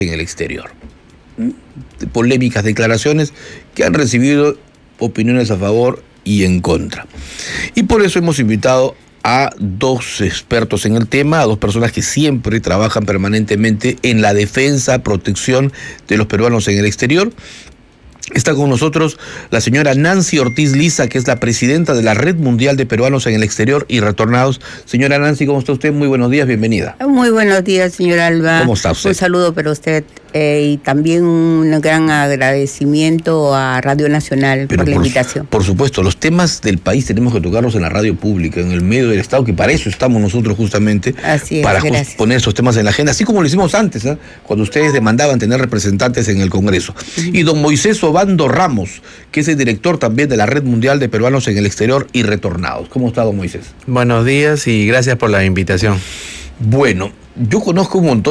en el exterior. Polémicas declaraciones que han recibido opiniones a favor y en contra. Y por eso hemos invitado a dos expertos en el tema, a dos personas que siempre trabajan permanentemente en la defensa, protección de los peruanos en el exterior. Está con nosotros la señora Nancy Ortiz Liza, que es la presidenta de la Red Mundial de Peruanos en el Exterior y Retornados. Señora Nancy, ¿cómo está usted? Muy buenos días, bienvenida. Muy buenos días, señor Alba. ¿Cómo está usted? Un saludo para usted y también un gran agradecimiento a Radio Nacional por la invitación. Por supuesto, los temas del país tenemos que tocarlos en la radio pública, en el medio del Estado, que para eso estamos nosotros justamente, para poner esos temas en la agenda, así como lo hicimos antes, cuando ustedes demandaban tener representantes en el Congreso. Y don Moisés Obando Ramos, que es el director también de la Red Mundial de Peruanos en el Exterior y Retornados. ¿Cómo está, don Moisés? Buenos días y gracias por la invitación. Bueno, yo conozco un montón